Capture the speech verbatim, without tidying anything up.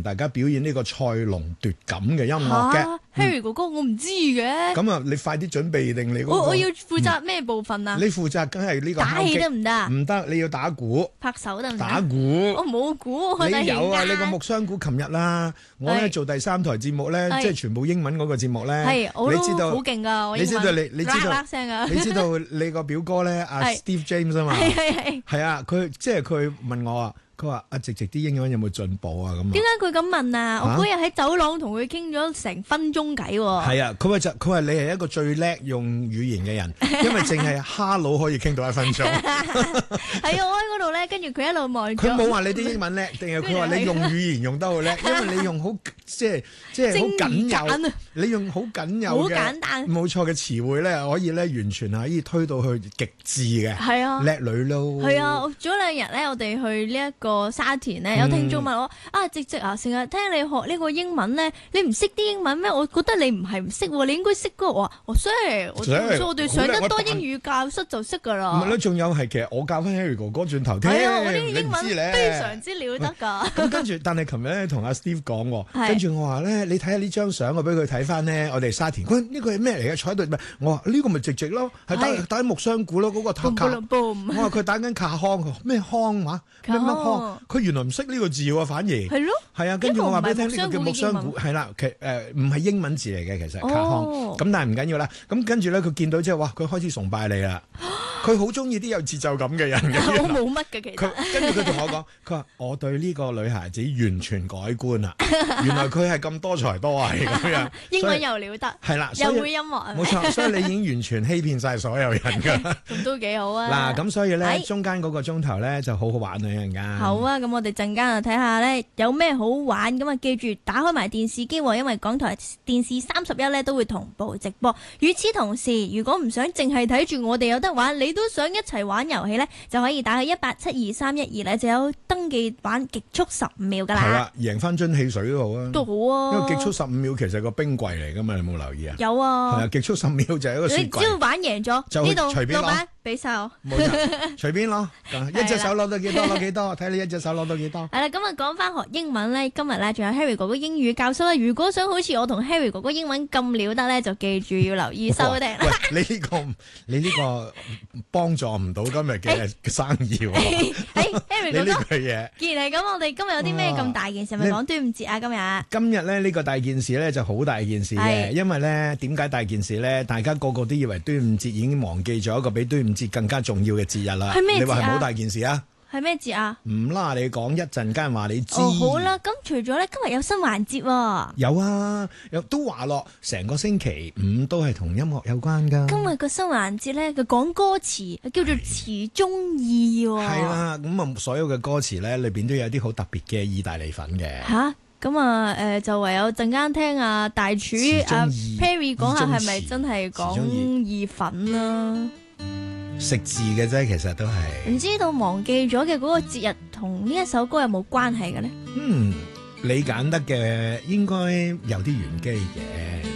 大家表演呢個賽龍奪錦嘅音樂嘅。 Harry 哥哥，我唔知嘅。 咁啊，你快啲準備定你嗰個。 我我要負責咩部分啊？ 你負責梗係呢個打氣得唔得？ 唔得，你要打鼓。 拍手得唔得？ 打鼓。 我冇鼓，我你有啊？你個木箱鼓，琴日啦，我咧做第三台節目咧，即係全部英文嗰個節目咧。 係，我都你知道好勁噶，我你知道你你知道你知道你個表哥咧，阿 Steve James 啊嘛。係係係。係啊，佢即係佢問我啊。佢話：阿直直啲英文有冇進步啊？咁點解佢咁問啊？我嗰日喺走廊同佢傾咗成分鐘偈喎。 係啊，佢話就佢話你係一個最叻用語言嘅人，因為淨係哈佬可以傾到一分鐘。係啊，我喺嗰度咧，跟住佢一路望住。 佢冇話你啲英文叻，定係佢話你用語言用得好叻，因為你用好即係即係好僅有，你用好僅有好簡單冇錯嘅詞彙咧，可以咧完全係可以推到去極致嘅。 係啊， 叻女咯。 係啊，早兩日咧，我哋去呢一個沙田咧，有聽眾問我、嗯、啊，直直啊，成日聽你學呢個英文咧，你唔識啲英文咩？我覺得你唔係唔識，你應該識噶。我話我識，我所以我哋上得多英語教室就識噶啦。 唔係咧，仲有係其實我教翻 Harry 哥哥轉頭聽， 係啊，我啲英文非常之了得噶。 咁跟住，但係琴日咧同阿 Steve 講，跟住我話咧，你睇下呢張相，我俾佢睇翻咧，我哋沙田，佢呢個係咩嚟嘅？坐喺度，我話呢個咪直直咯，係打打木箱鼓咯，嗰、那個塔卡。我話佢打緊卡康，咩康話咩乜康？佢原來唔識呢個字喎，反而係咯， 係啊。跟住我話俾你聽，呢個叫木箱鼓，係啦，其誒唔係英文字嚟嘅，其實卡康。咁但係唔緊要啦。咁跟住咧，佢見到之後，哇！佢開始崇拜你啦。佢好中意啲有節奏感嘅人嘅。 我冇乜嘅，其實。 跟住佢同我講，佢話我對呢個女孩子完全改觀啦。原來佢係咁多才多藝咁樣， 英文又了得， 係啦， 又會音樂， 冇錯。所以你已經完全欺騙晒所有人㗎。 咁都幾好啊！ 嗱，咁所以咧，中間嗰個鐘頭咧就好好玩啊，一陣間。 好啊，咁我哋陣間啊睇下咧有咩好玩，咁啊記住打開埋電視機，因為港台電視三十一咧都會同步直播。與此同時，如果唔想淨係睇住我哋有得玩，你都想一齊玩遊戲咧，就可以打去一八七二三一二咧，就有登記玩極速十五秒噶啦。係啦， 贏翻樽汽水都好啊。 都好啊。因為極速十五秒其實係個冰櫃嚟噶嘛，你有冇留意啊？ 有啊。係啊， 極速十五秒就係一個雪櫃。你只要玩贏咗，呢度隨便攞。 俾晒我， 冇錯，隨便攞，一隻手攞到幾多攞幾多，睇你一隻手攞到幾多。 係啦，咁啊講翻學英文咧，今日咧仲有 Harry 哥哥英語教室啦。如果想好似我同 Harry 哥哥英文咁了得咧，就記住要留意收聽。 喂，你呢、這個你呢個幫助唔到今日嘅生意喎。誒、 欸、，Harry 哥哥， 你呢句嘢。 既然係咁，我哋今日有啲咩咁大件事？咪講端午節啊？今日今日咧呢、這個大件事咧就好大件事嘅，因為咧點解大件事咧？大家個個都以為端午節已經忘記咗一個比端午節更加重要嘅節日啦，你話係冇大件事啊？ 係咩節啊？ 唔啦，你講一陣間話你知。 哦，好啦，咁除咗咧，今日有新環節喎。 有啊，有都話落，成個星期五都係同音樂有關噶。 今日個新環節咧，佢講歌詞，叫做詞中意。 係啦，咁啊，所有嘅歌詞咧，裏邊都有啲好特別嘅意大利粉嘅。 吓？咁啊，誒，就唯有陣間聽阿大廚阿 Perry 講下，係咪真係講意粉啦？ 食字嘅啫，其實都係。 唔知道忘記咗嘅嗰個節日同呢一首歌有冇關係嘅咧？ 嗯，你揀得嘅應該有啲玄機嘅。